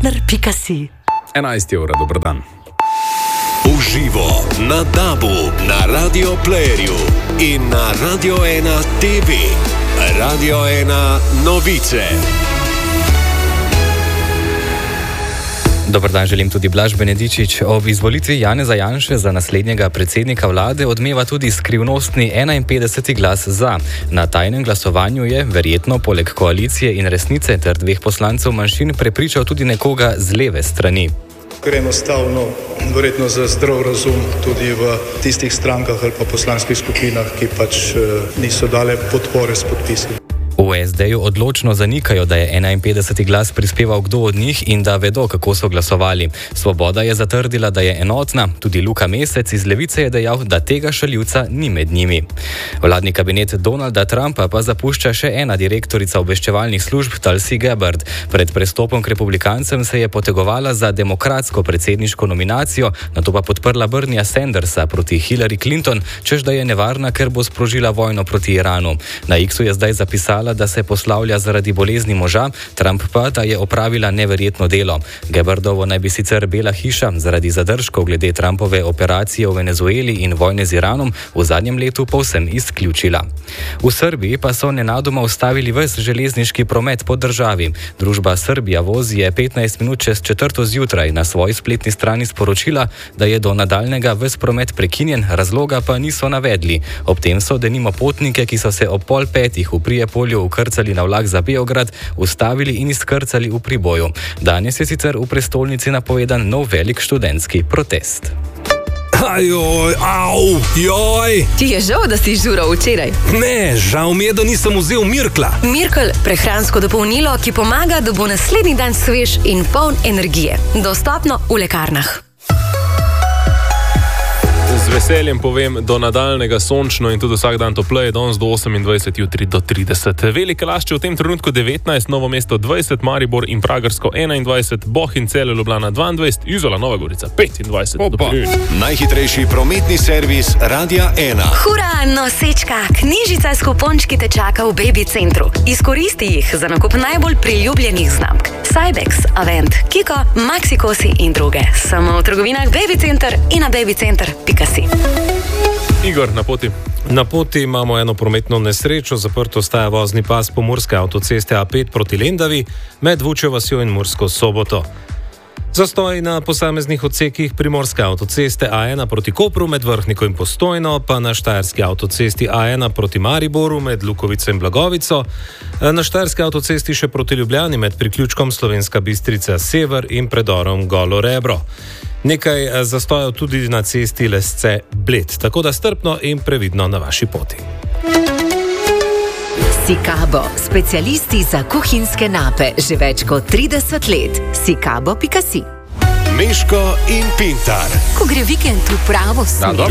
partner.si. 11 ura, dober dan. Uživo na DAB-u, na Radio Playerju in na Radio 1 TV. Radio 1 novice. Dobar dan, želim tudi Blaž Benedičič. Ob izvolitvi Janeza Janše za naslednjega predsednika vlade odmeva tudi skrivnostni 51. glas za. Na tajnem glasovanju je, verjetno poleg koalicije in Resnice ter dveh poslancev manjšin, prepričal tudi nekoga z leve strani. Ker enostavno, verjetno za zdrav razum tudi v tistih strankah ali pa poslanskih skupinah, ki pač niso dale podpore s podpisi. V SD-ju odločno zanikajo, da je 51. glas prispeval kdo od njih in da vedo, kako so glasovali. Svoboda je zatrdila, da je enotna, tudi Luka Mesec iz Levice je dejal, da tega šaljivca ni med njimi. Vladni kabinet Donalda Trumpa pa zapušča še ena direktorica obveščevalnih služb, Tulsi Gabbard. Pred prestopom k republikancem se je potegovala za demokratsko predsedniško nominacijo, nato pa podprla Bernieja Sandersa proti Hillary Clinton, češ da je nevarna, ker bo sprožila vojno proti Iranu. Na X-u je zdaj zapisala, da se poslavlja zaradi bolezni moža, Trump pa, da je opravila neverjetno delo. Gabbardovo naj bi sicer Bela hiša zaradi zadržkov glede Trumpove operacije v Venezueli in vojne z Iranom v zadnjem letu povsem izključila. V Srbiji pa so nenadoma ustavili ves železniški promet po državi. Družba Srbija voz je 15 minut čez 4. zjutraj na svoji spletni strani sporočila, da je do nadaljnega ves promet prekinjen, razloga pa niso navedli. Ob tem so denimo potnike, ki so se ob 4:30 v Prijepolju ukrcali na vlak za Beograd, ustavili in izkrcali v Priboju. Danes je sicer v prestolnici napovedan nov velik študentski protest. Ajoj, au, joj! Ti je žal, da si žural včeraj? Ne, žal mi je, da nisem vzel Mirkla. Mirkel, prehransko dopolnilo, ki pomaga, da bo naslednji dan svež in poln energije. Dostopno v lekarnah. Z veseljem povem, do nadaljnega sončno in tudi vsak dan topleje, danes do 28, jutri do 30. Velike Lašče v tem trenutku 19, Novo mesto 20, Maribor in Pragersko 21, Bohinj, Celje, Ljubljana 22, Izola, Nova Gorica 25. Najhitrejši prometni servis Radia 1. Hura, nosečka, knjižica s kupončki te čaka v Baby centru. Izkoristi jih za nakup najbolj priljubljenih znamk. Cybex, Avent, Kiko, Maxikosi in druge. Samo v trgovinah Baby Center in na babycenter.si. Igor, na poti. Na poti imamo eno prometno nesrečo, zaprto ostaja vozni pas pomurske avtoceste A5 proti Lendavi med Vučjo vasjo in Mursko Soboto. Zastoj na posameznih odsekih primorske avtoceste A1 proti Kopru med Vrhniko in Postojno, pa na štajerski avtocesti A1 proti Mariboru med Lukovico in Blagovico, na štajerski avtocesti še proti Ljubljani med priključkom Slovenska Bistrica Sever in predorom Golo Rebro. Nekaj zastojev tudi na cesti Lesce Bled, tako da strpno in previdno na vaši poti. Sikabo, specialisti za kuhinjske nape, že več kot 30 let. Sikabo.si. Meško in Pintar. Ko gre vikend v pravo smer.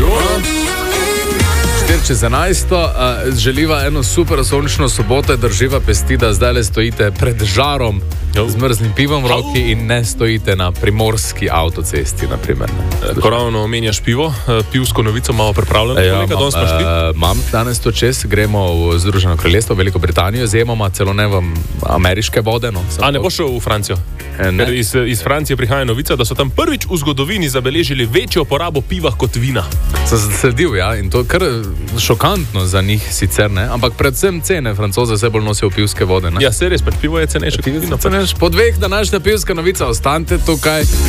4:11, želiva eno super sončno soboto, drživa pesti, da zdaj le stojite pred žarom z mrzlim pivom v roki in ne stojite na primorski avtocesti, naprimer. Ko ravno omenjaš pivo, pivsko novico malo pripravljeno. Imam danes to čez, gremo v Združeno kraljestvo, Veliko Britanijo, zajemoma celo ne v ameriške vode. No, a ne bo šel v Francijo? Ker iz Francije prihaja novica, da so tam prvič v zgodovini zabeležili večjo porabo piva kot vina. Sem zasledil, ja, in to kar šokantno za njih sicer, ne, ampak predvsem cene. Francoze se bolj nosijo pivske vode, ne. Ja, se res, pač pivo je cenejše. Po 2 današnja pivska novica, ostanite tukaj.